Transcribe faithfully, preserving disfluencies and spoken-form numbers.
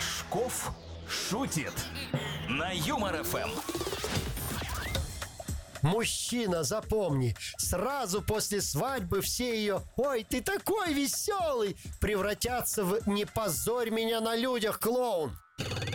Рожков шутит на Юмор ФМ. Мужчина, запомни, сразу после свадьбы все ее «Ой, ты такой веселый!» превратятся в «Не позорь меня на людях, клоун!»